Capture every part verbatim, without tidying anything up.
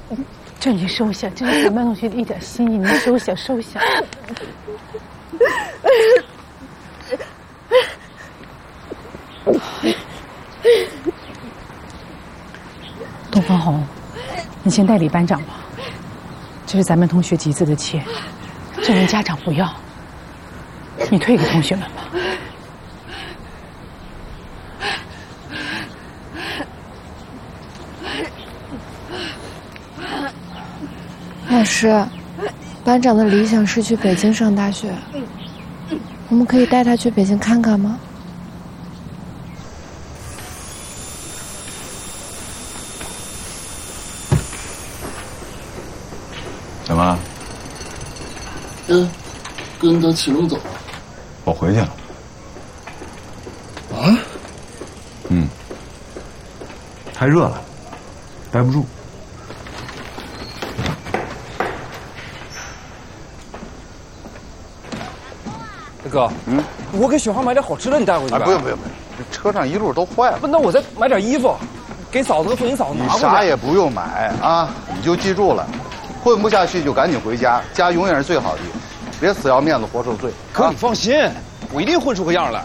这你收下，这是咱班同学的一点心意，你收下收下。东方红，你先代理班长吧。这是咱们同学集资的钱，这人家长不要，你退给同学们吧。 老师，班长的理想是去北京上大学，我们可以带他去北京看看吗？ 怎么？ 嗯，跟他起路走了。 我回去了。 啊？ 嗯。太热了，待不住。 大哥，嗯，我给雪花买点好吃的，你带回去吧。 不用不用不用，这车上一路都坏了。 不，那我再买点衣服，给嫂子和凤英嫂子拿回去。 你啥也不用买啊，你就记住了，混不下去就赶紧回家，家永远是最好的地方，别死要面子活受罪。 哥，你放心，我一定混出个样来。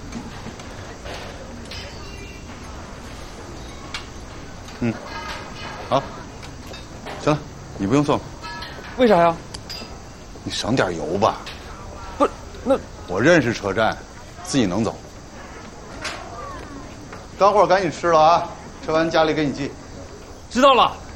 嗯，好，行了，你不用送。 为啥呀？ 你省点油吧。 不，那我认识车站，自己能走。干货赶紧吃了啊，吃完家里给你寄。 知道了。